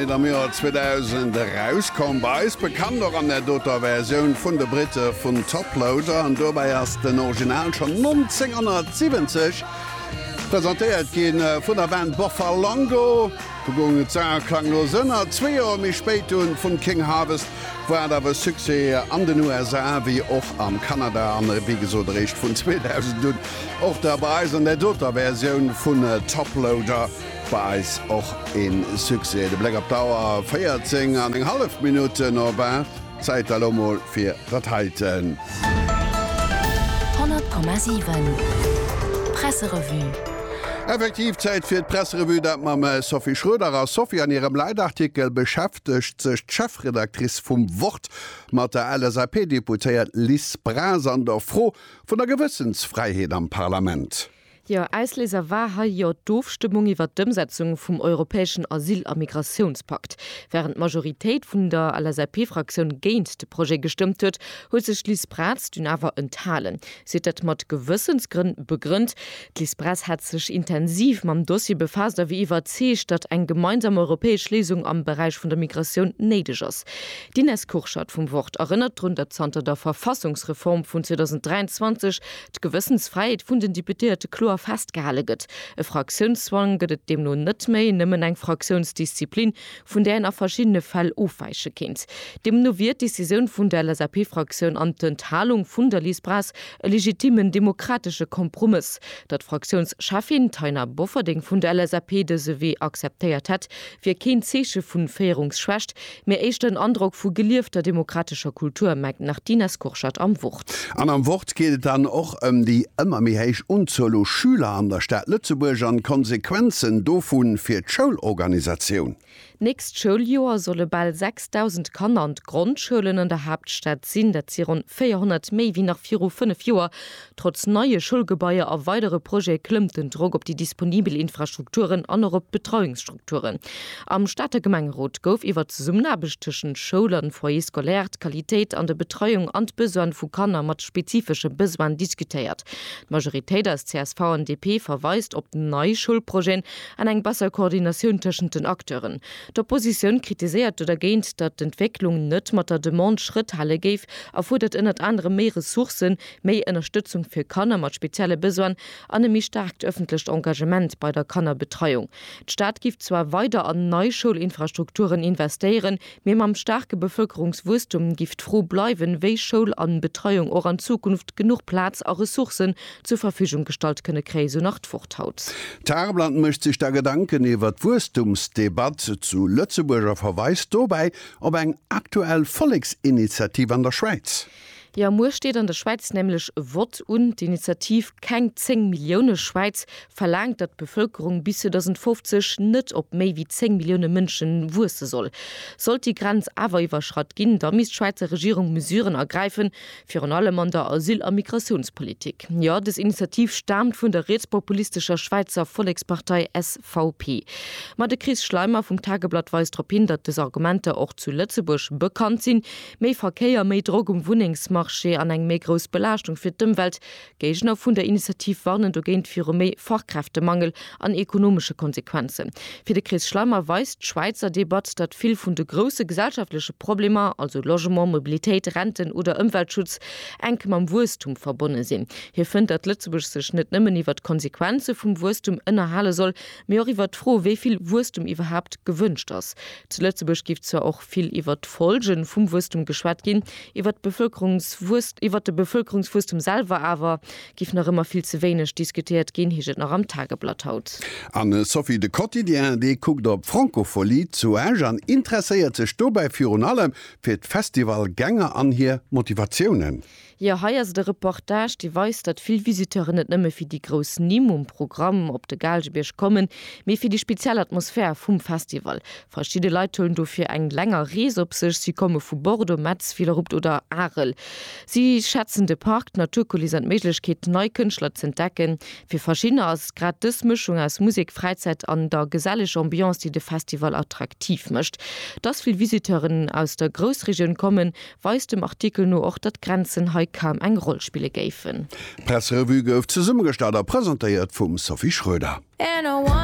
am Jahr 2000 rauskom bei is bekannt an der Dotter-Version vun der Brite vun Toploader an dobei erst den Original schon 1970 präsentiert gin vun der Band Boffalongo klanglosinner 2 Jahre mich spät vun King Harvest war dawer Suse an den USA wie och am Kanada an wie gesotrecht vun 2000 och dabei an der Dotter-Version vun Toploader war och in Suse. De Black op Dauer 14 an eng half Minuten ober Zeit allmol fir Datiten. 100,7 Presserevue. Effektiv Zeit fir d Presserevue, dat ma Sophie Schröder Sophie an ihrem Leitartikel beschäftigt sech Chefredaktrice vum Wort mat der LSAP-Deputéiert Liz Brasander froh vun der Gewissensfreiheit am Parlament. Ja, Eisleser war ha jo Doofstimmung iwwer d'Umsetzung vum Europäischen Asyl- und Migrationspakt. Während Majoritéit vun der LSAP-Fraktion géint de Projekt gestimmt huet, huet sech Liz Braz dun awer enthalen. Si dat mat Gewissensgrünn begrünnt. Liz Braz hat sech intensiv mam Dossier befasst, wie iwwer CEE dat eng gemeinsame europäesch Lesung am Bereich vun der Migration neidig ass. Dines Kurschat vum Wort erinnert run der Zter der Verfassungsreform vun 2023 d'Gewissensfreiheit vun den Deputierte Klo festgehaltet. E Fraktionszwang gëtt dem nun net méi nëmmen eng Fraktionsdisziplin, vun der en a verschiedene Fall ofweiche kind. Dem no wird Decision vun der LSAP-Fraktion an d'Enthalung vun der Liz Braz e legitimen demokratische Kompromiss. Dat Fraktionschafin Taina Bofferding vun der LSAP de sewe akzeptiert hat, fir kein Zeche vun Fährungsschwächt, mir echt den Andruck vu geliefter demokratischer Kultur merkt nach Dines Kurschat am Wort. An am Wort geht dann auch die immer méich unzolo Schüler an der Stadt Lützeburg an Konsequenzen dovun fir d'Schulorganisation. Nächst Schuljahr solle bald 6.000 Kanner und Grundschulen in der Hauptstadt sinn, dat sie rund 400 méi wie nach 4-5 Joer. Trotz neue Schulgebäude a weitere Projekt klimmt den Druck op die disponibel Infrastrukturen an op Betreuungsstrukturen. Am Stadtgemeingerot gouf iwwer sumnabeltischen Schulen foyer skolär Qualität an der Betreuung an Besoen vu Kanner mat spezifische Besoen diskutiert. Majoritéit des CSV und DP verweist op den neue Schulprojekt an eng besser Koordination zwischen den Akteuren. D'Opposition kritisiert oder géint, dat d'Entwicklung net mat der Demont Schritt halle géif, erfudert ënnert andere mehr Ressourcen, méi Unterstützung fir Kanner mat spezielle Besoen an mi stark öffentlich Engagement bei der Kannerbetreuung. D'Staat gift zwar weiter an Neuschulinfrastrukturen investieren, mir am starke Bevölkerungswustum gift froh bleiwen, wéi Schul an Betreuung or an Zukunft genug Platz a Ressourcen zur Verfügung gestalt könne Krise nach Furchthaut. Tarbland möchte sich der Gedanken iwwer Wurstumsdebatte zu Lützeburger verweist dabei ob eng aktuell Volksinitiative an der Schweiz. Ja, Moor steht an der Schweiz nämlich Wort und die Initiativ kein 10 Millionen Schweiz verlangt, dat Bevölkerung bis 2050 net op méi wie 10 Millionen Menschen wurste soll. Sollt die Grenz aber überschrott gehen, da muss die Schweizer Regierung Mesuren ergreifen für an allem an der Asyl- und Migrationspolitik. Ja, das Initiativ stammt von der rechtspopulistischer Schweizer Volkspartei SVP. Made Chris Schleimer vom Tageblatt weist darauf hin, dass das Argumente auch zu Lützeburg bekannt sind. Mehr Verkehr, mehr Drogen und Wohnungsmarkt an eng méi gros Belastung fir d'Umwelt, Gegner vun der Initiativ warnen do géint fir méi Fachkräftemangel an ekonomische Konsequenzen. Fi de Chris Schleimer weist Schweizer Debatte, dat vill vun de grosse gesellschaftliche Probleme, also Logement, Mobilitéit, Renten oder Umweltschutz engem am Wurstum verbonnen sinn. Hier fënnt dat Lützeburg sech net nëmmen iwwer Konsequenze vum Wurstum ënnerhalle soll, mé iwwer froh, wieviel Wurstum iwwerhaupt gewünscht ass. Zu Lützeburg gift zwar auch viel iwwer Folgen vum Wurstum geschwat gin, iwwer iwwer de Bevölkerungswustum selber aber gif noch immer viel zu wenig diskutiert gehen hier noch am Tageblatt haut. An Sophie de Quotidien die guckt op Frankophonie zu an interessiert sech dobei für allem fir d Festivalgänger an hier Motivationen. Ja, heiers de Reportage, die weist, dat viel Visiteuren net nëmme fir die gros Nimum-Programm op de Galgebirch kommen, mé fir die spezielle Atmosphäre vum Festival. Verschiedene Leute holen do fir eng länger Rees op sech, sie komme vu Bordeaux, Metz, Villerupt oder Arel. Sie schätzen de Park, Naturkulisant Möglichkeit, Neukünstler zu entdecken. Für verschiedene als gratis Mischung aus Musik, Freizeit an der gesellige Ambiance, die de Festival attraktiv mischt. Dass viel Visiteuren aus der Großregion kommen, weist im Artikel nur auch, dat Grenzen he kam eng Rollspiele géifen. Presserevue gouf ze Summegestarter präsentiert vum Sophie Schröder.